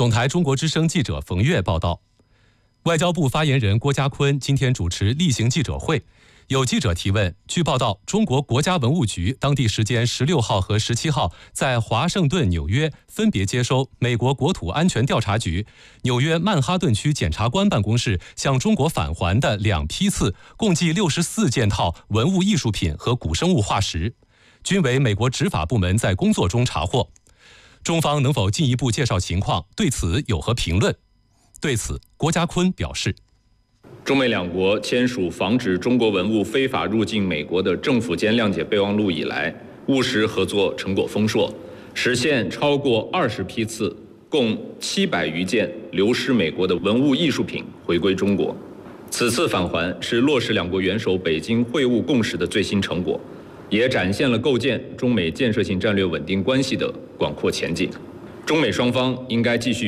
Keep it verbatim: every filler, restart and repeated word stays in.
总台中国之声记者冯月报道，外交部发言人郭家坤今天主持例行记者会。有记者提问，据报道，中国国家文物局当地时间十六号和十七号在华盛顿、纽约分别接收美国国土安全调查局、纽约曼哈顿区检察官办公室向中国返还的两批次，共计六十四件套文物艺术品和古生物化石，均为美国执法部门在工作中查获。中方能否进一步介绍情况，对此有何评论？对此，郭家坤表示， 中美两国签署防止中国文物非法入境美国的政府间谅解备忘录以来，务实合作成果丰硕，实现超过二十批次，共七百余件流失美国的文物艺术品回归中国。此次返还是落实两国元首北京会晤共识的最新成果，也展现了构建中美建设性战略稳定关系的广阔前景。中美双方应该继续